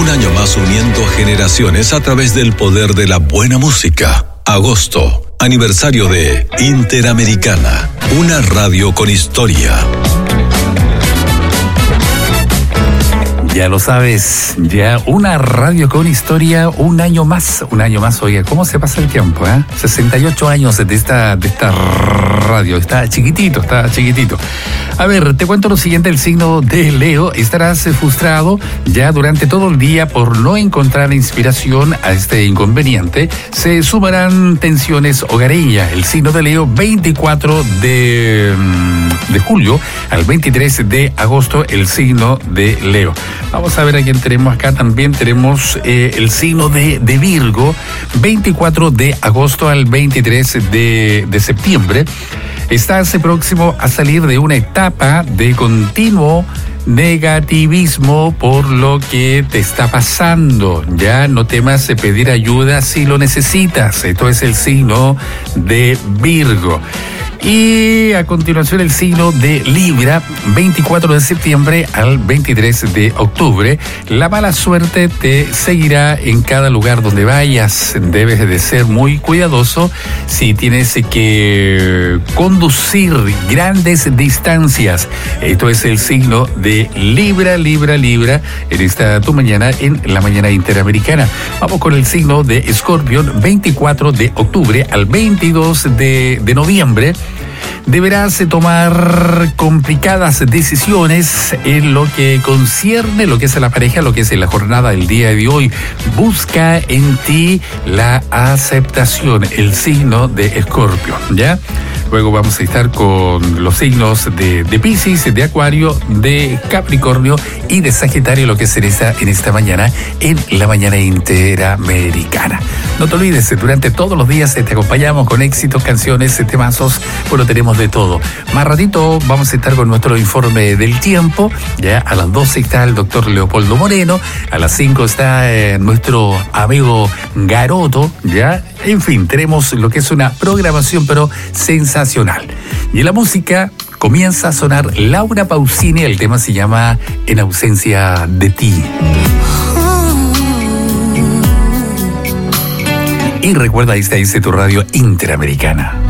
Un año más uniendo generaciones a través del poder de la buena música. Agosto, aniversario de Interamericana, una radio con historia. Ya lo sabes, ya una radio con historia, un año más, oiga, ¿cómo se pasa el tiempo? 68 años de esta radio, está chiquitito. A ver, te cuento lo siguiente, el signo de Leo, estarás frustrado ya durante todo el día por no encontrar inspiración a este inconveniente, se sumarán tensiones hogareñas, el signo de Leo, 24 de julio al 23 de agosto, el signo de Leo. Vamos a ver a quién tenemos acá. También tenemos el signo de Virgo, 24 de agosto al 23 de septiembre. Estás próximo a salir de una etapa de continuo negativismo por lo que te está pasando. Ya no temas pedir ayuda si lo necesitas. Esto es el signo de Virgo. Y a continuación el signo de Libra, 24 de septiembre al 23 de octubre. La mala suerte te seguirá en cada lugar donde vayas. Debes de ser muy cuidadoso si tienes que conducir grandes distancias. Esto es el signo de Libra, en esta tu mañana, en la mañana interamericana. Vamos con el signo de Escorpión, 24 de octubre al 22 de noviembre. Deberás tomar complicadas decisiones en lo que concierne lo que es a la pareja, lo que es en la jornada del día de hoy. Busca en ti la aceptación, el signo de Escorpio, ¿ya? Luego vamos a estar con los signos de Piscis, de Acuario, de Capricornio y de Sagitario, lo que es en esta mañana, en la mañana interamericana. No te olvides, durante todos los días te acompañamos con éxitos, canciones, temazos, bueno, tenemos de todo. Más ratito vamos a estar con nuestro informe del tiempo, ya a las 12 está el doctor Leopoldo Moreno, a las 5 está nuestro amigo Garoto, ya, en fin, tenemos lo que es una programación pero sensacional. Y en la música comienza a sonar Laura Pausini, el tema se llama En ausencia de ti. Y recuerda, esta es tu radio interamericana.